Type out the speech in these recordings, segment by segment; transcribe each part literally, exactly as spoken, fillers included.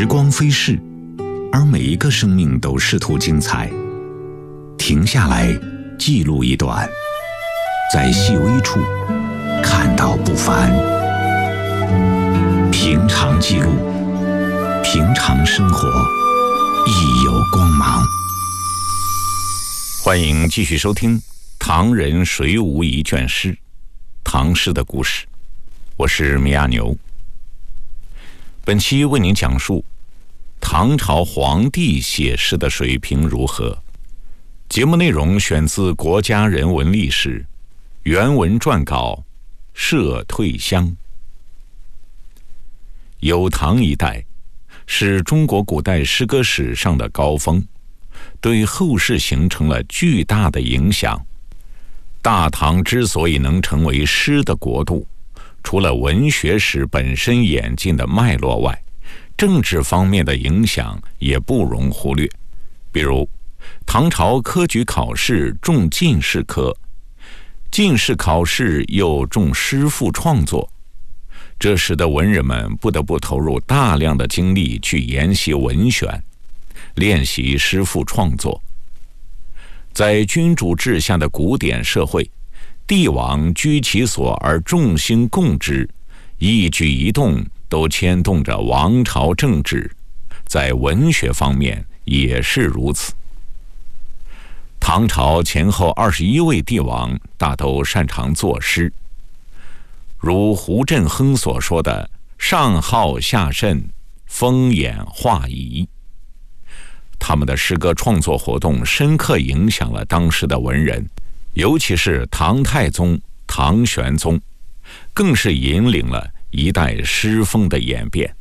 时光飞逝，而每一个生命都试图精彩。停下来，记录一段，在细微处看到不凡。平常记录，平常生活，亦有光芒。欢迎继续收听《唐人水浒一卷诗》，唐诗的故事。我是米亚牛。本期为您讲述唐朝皇帝写诗的水平如何。节目内容选自《国家人文历史》，原文撰稿摄退乡。酉唐一代是中国古代诗歌史上的高峰，对后世形成了巨大的影响。大唐之所以能成为诗的国度，除了文学史本身演进的脉络外，政治方面的影响也不容忽略。比如唐朝科举考试重进士科，进士考试又重诗赋创作，这使得文人们不得不投入大量的精力去研习文选，练习诗赋创作。在君主制下的古典社会，帝王居其所而众星共之，一举一动都牵动着王朝政治，在文学方面也是如此。唐朝前后二十一位帝王大都擅长作诗，如胡振亨所说的“上好下慎，风眼画仪”。他们的诗歌创作活动深刻影响了当时的文人，尤其是唐太宗、唐玄宗，更是引领了一代诗风的演变。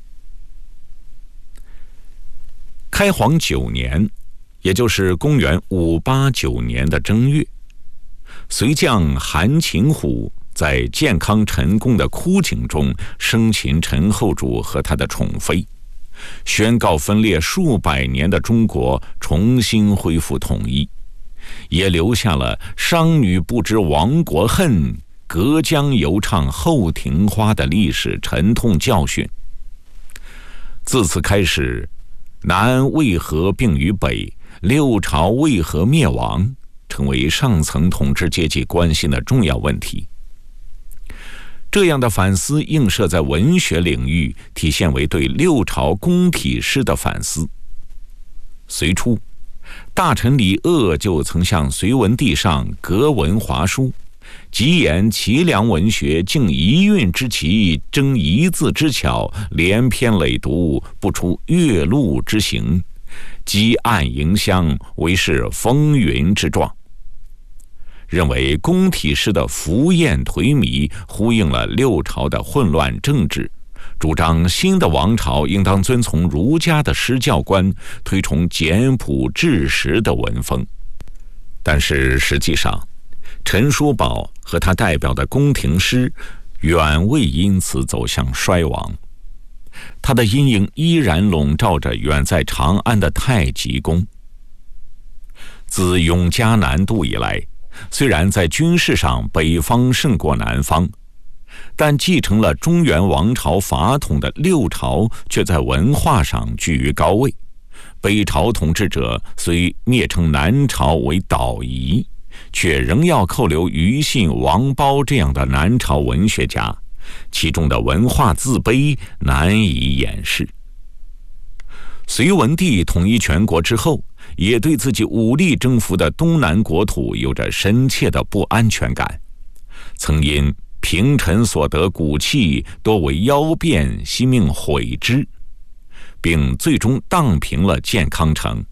开皇九年，也就是公元五八九年的正月，隋将韩擒虎在健康陈宫的枯井中生擒陈后主和他的宠妃，宣告分裂数百年的中国重新恢复统一，也留下了商女不知亡国恨，隔江犹唱后庭花的历史沉痛教训。自此开始，南为何并于北，六朝为何灭亡，成为上层统治阶级关心的重要问题。这样的反思映射在文学领域，体现为对六朝宫体诗的反思。隋初，大臣李鄂就曾向隋文帝上格文华书，极言齐梁文学竟一韵之奇，争一字之巧，连篇累读，不出月露之形，积暗迎香，为是风云之状。认为宫体诗的浮艳颓靡呼应了六朝的混乱政治，主张新的王朝应当遵从儒家的诗教观，推崇简朴质实的文风。但是实际上，陈叔宝和他代表的宫廷诗远未因此走向衰亡，他的阴影依然笼罩着远在长安的太极宫。自永嘉南渡以来，虽然在军事上北方胜过南方，但继承了中原王朝法统的六朝却在文化上居于高位。北朝统治者虽蔑称南朝为倒夷，却仍要扣留庾信、王褒这样的南朝文学家，其中的文化自卑难以掩饰。隋文帝统一全国之后，也对自己武力征服的东南国土有着深切的不安全感，曾因平陈所得古器多为妖变，悉命毁之，并最终荡平了建康城。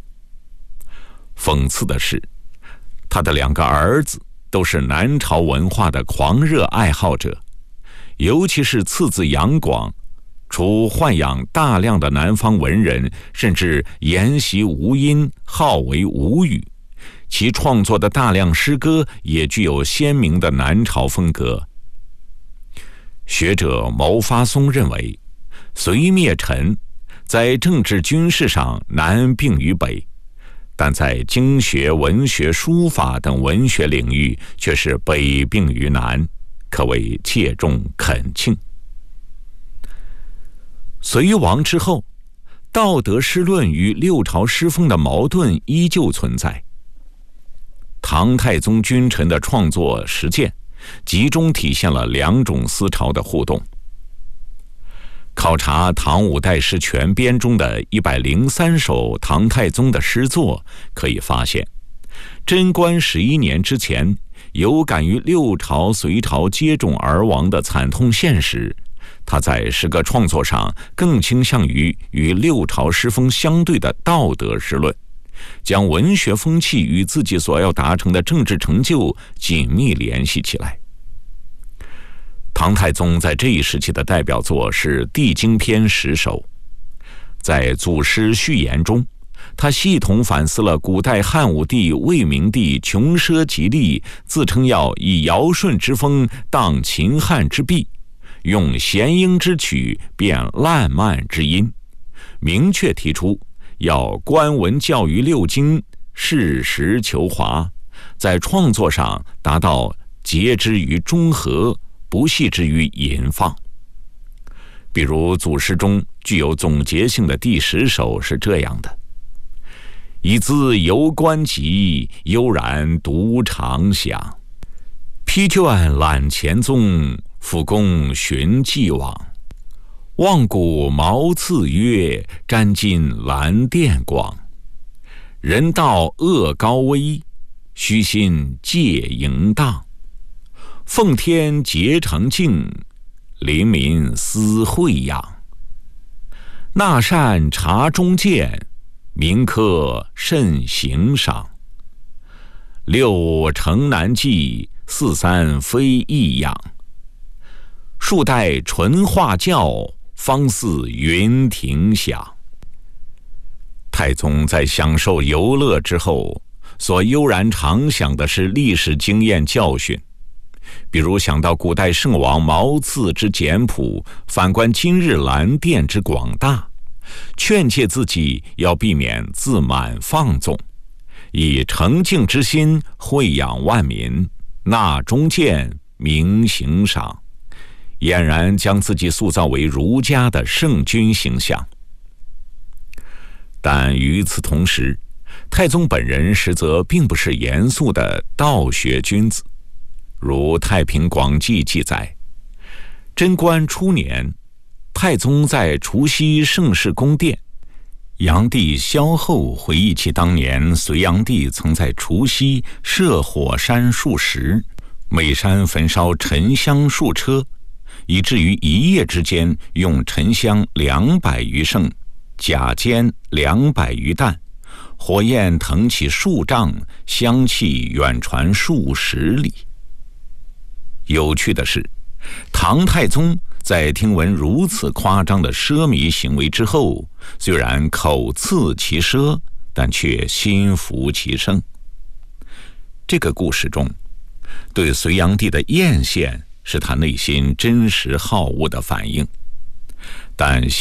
讽刺的是，他的两个儿子都是南朝文化的狂热爱好者，尤其是次子杨广，除豢养大量的南方文人，甚至研习吴音，好为吴语，其创作的大量诗歌也具有鲜明的南朝风格。学者牟发松认为，隋灭陈在政治军事上南并于北，但在经学、文学、书法等文学领域却是北并于南，可谓切中恳庆。隋亡之后， 道德诗论与六朝诗风的矛盾依旧存在。唐太宗君臣的创作实践集中体现了两种思潮的互动。考察《唐五代诗全编》中的一百零三首唐太宗的诗作，可以发现，贞观十一年之前，有感于六朝隋朝接踵而亡的惨痛现实，他在诗歌创作上更倾向于与六朝诗风相对的道德诗论，将文学风气与自己所要达成的政治成就紧密联系起来。唐太宗在这一时期的代表作是《帝京篇》十首。在祖师序言中，他系统反思了古代汉武帝、魏明帝穷奢极利，自称要以尧舜之风荡秦汉之弊，用弦音之曲变烂漫之音，明确提出要官文教育六经，适时求华，在创作上达到节之于中和，不细之于淫放。比如祖诗中具有总结性的第十首是这样的：以自游观集，悠然独长响。披卷览前宗，俯躬寻既往。望古毛次约，沾尽蓝靛广。人道恶高危，虚心戒淫荡。奉天结成镜，临民思惠养。纳善察中见，民客甚行赏。六城难继，四三非异样。数代淳化教，方似云亭响。太宗在享受游乐之后，所悠然常想的是历史经验教训。比如想到古代圣王毛次之简朴，反观今日蓝靛之广大，劝诫自己要避免自满放纵，以诚敬之心惠养万民，纳忠谏，明行赏，俨然将自己塑造为儒家的圣君形象。但与此同时，太宗本人实则并不是严肃的道学君子。如《太平广记》记载，贞观初年，太宗在除夕盛世宫殿，炀帝萧后回忆起当年隋炀帝曾在除夕设火山数十，每山焚烧沉香数车，以至于一夜之间用沉香两百余升，甲煎两百余担，火焰腾起数丈，香气远传数十里。有趣的是，唐太宗在听闻如此夸张的奢靡行为之后，虽然口刺其奢，但却心服其盛。这个故事中，对隋炀帝的艳羡是他内心真实好恶的反应，但